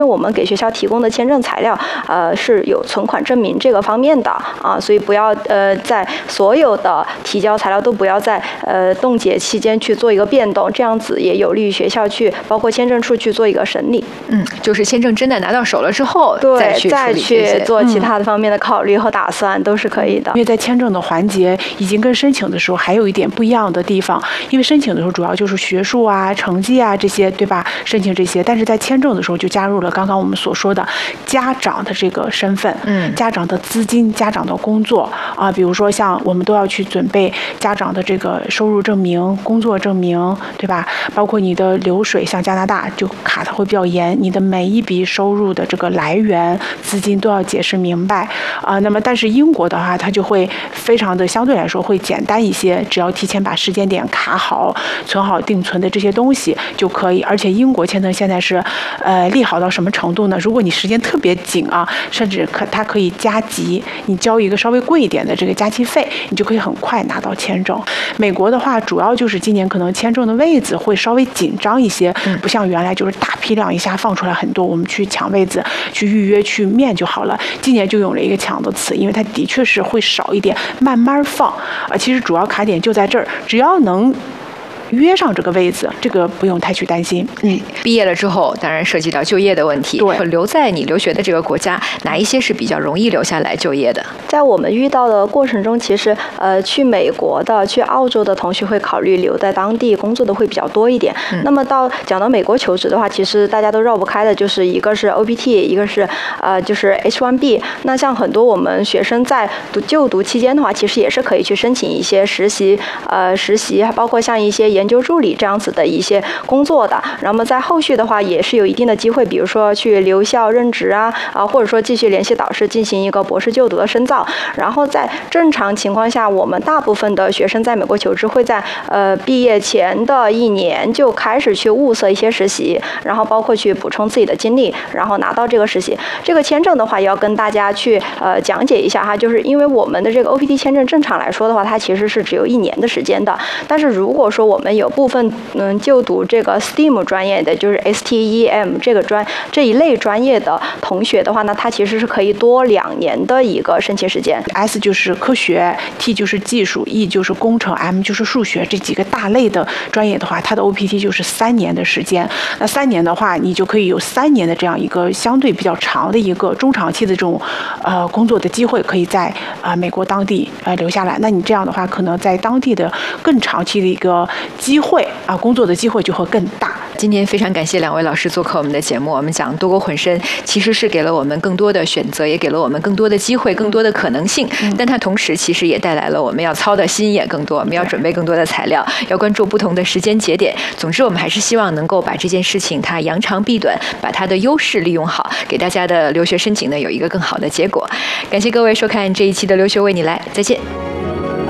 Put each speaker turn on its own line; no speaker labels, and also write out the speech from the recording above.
我们给学校提供的签证材料，是有存款证明这个方面的啊，所以不要在所有的提交材料都不要在冻结期间去做一个变动，这样子也有利于学校去包括签证处去做一个审理。
就是签证真的拿到手了之后，
再去做其他的方面的考虑和打算都是可以的。
因为在签证的环节已经跟申请的时候还有一点不一样的地方，因为申请的时候主要就是学术啊、成绩啊这些，对吧？申请这些，但是在签证的时候就加入了刚刚我们所说的家长的这个身份，家长的资金、家长的工作啊，比如说像我们都要去准备家长的这个收入证明、工作证明，对吧？包括你的流水，像加拿大就卡的会比较严，你的每一笔收入的这个来源、资金都要解释明白啊。那么但是英国的话，它就会非常的相对来说会简单一些，只要提前把时间点卡好、存好定存的这些东西就可以。而且英国签证现在是利好到什么程度呢？如果你时间特别紧啊，甚至它可以加急，你交一个稍微贵一点的这个加急费，你就可以很快拿到签证。美国的话，主要就是今年可能签证的位子会稍微紧张一些，不像原来就是大批量一下放出来很多，我们去抢位子、去预约、去面就好了。今年就用了一个抢的词，因为它的确是会少一点，慢慢放其实主要卡点就在这儿，只要能约上这个位子，这个不用太去担心。
毕业了之后，当然涉及到就业的问题。
对，
留在你留学的这个国家，哪一些是比较容易留下来就业的？
在我们遇到的过程中，其实去美国的、去澳洲的同学会考虑留在当地工作的会比较多一点。那么讲到美国求职的话，其实大家都绕不开的，就是一个是 OPT， 一个是就是 H1B。那像很多我们学生在就读期间的话，其实也是可以去申请一些实习，还包括像一些研究助理这样子的一些工作的。然后在后续的话，也是有一定的机会，比如说去留校任职或者说继续联系导师进行一个博士就读的深造。然后在正常情况下，我们大部分的学生在美国求职会在毕业前的1年就开始去物色一些实习，然后包括去补充自己的经历，然后拿到这个实习。这个签证的话，也要跟大家去讲解一下哈，就是因为我们的这个 OPT 签证正常来说的话，它其实是只有1年的时间的。但是如果说我们有部分就读这个 STEAM 专业的，就是 STEM 这一类专业的同学的话呢，它其实是可以多2年的一个申请时间。
S 就是科学， T 就是技术， E 就是工程， M 就是数学，这几个大类的专业的话，它的 OPT 就是3年的时间。那3年的话，你就可以有3年的这样一个相对比较长的一个中长期的这种工作的机会，可以在美国当地留下来。那你这样的话，可能在当地的更长期的一个机会工作的机会就会更大。
今天非常感谢2位老师做客我们的节目。我们讲多国混身，其实是给了我们更多的选择，也给了我们更多的机会、更多的可能性。但它同时其实也带来了我们要操的心也更多，我们要准备更多的材料，要关注不同的时间节点。总之，我们还是希望能够把这件事情它扬长避短，把它的优势利用好，给大家的留学申请呢有一个更好的结果。感谢各位收看这一期的留学为你来，再见。